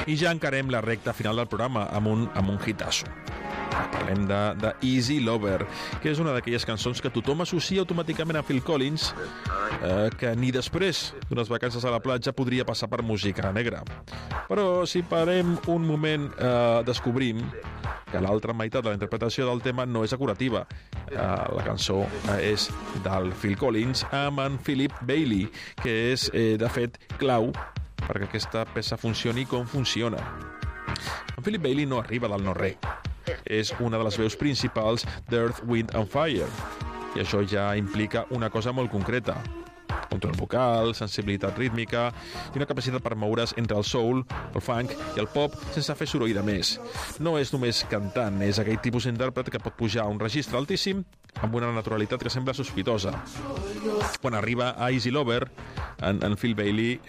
I ja encarem la recta final del programa amb un hitasso. Parlem de Easy Lover, que és una d'aquelles cançons que tothom associa automàticament a Phil Collins, que ni després d'unes vacances a la platja podria passar per música negra. Però si parem un moment, descobrim que l'altra meitat de la interpretació del tema no és acurativa. La cançó és del Phil Collins amb en Philip Bailey, que és, de fet, clau perquè aquesta peça funcioni com funciona. En Philip Bailey no arriba del no-res. És una de les veus principals d'Earth, Wind and Fire, i això ja implica una cosa molt concreta: control vocal, sensibilitat rítmica i una capacitat per moure's entre el soul, el funk i el pop sense fer soroll de més. No és només cantant, és aquell tipus d'intèrpret que pot pujar a un registre altíssim amb una naturalitat que sembla sospitosa. Quan arriba a Easy Lover, en Phil Bailey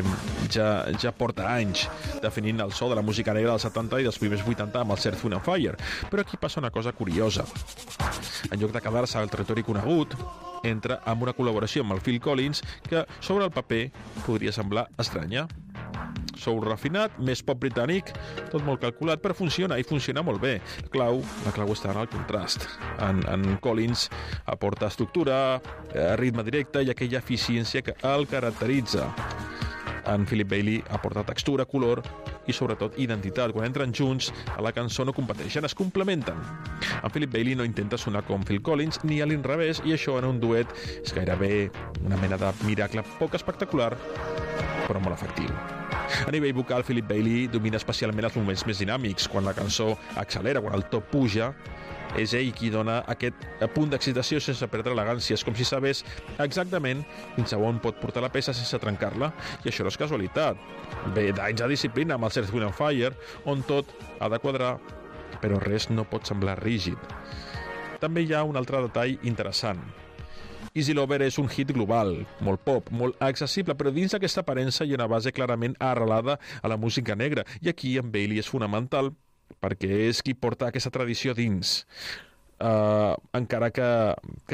ja porta anys definint el so de la música negra dels 70 i dels primers 80 amb el Earth, Wind and Fire. Però aquí passa una cosa curiosa. En lloc de quedar-se al territori conegut, entra amb una col·laboració amb el Phil Collins que sobre el paper podria semblar estranya. Soul refinat, més pop britànic, tot molt calculat, però funciona, i funciona molt bé. La clau està en el contrast. En Collins aporta estructura, ritme directe i aquella eficiència que el caracteritza. En Philip Bailey aporta textura, color i sobretot identitat. Quan entren junts a la cançó no competeixen, es complementen. En Philip Bailey no intenta sonar com Phil Collins ni a l'inrevés, i això en un duet és gairebé una mena de miracle poc espectacular però molt efectiu. A nivell vocal, Philip Bailey domina especialment els moments més dinàmics. Quan la cançó accelera, quan el to puja, és ell qui dona aquest punt d'excitació sense perdre elegància. És com si sabés exactament fins a on pot portar la peça sense trencar-la, i això no és casualitat. Ve d'anys de disciplina amb el Earth, Wind and Fire, on tot ha de quadrar, però res no pot semblar rígid. També hi ha un altre detall interessant. Easy Lover és un hit global, molt pop, molt accessible, però dins d'aquesta aparença hi ha una base clarament arrelada a la música negra, i aquí en Bailey és fonamental perquè és qui porta aquesta tradició dins, encara que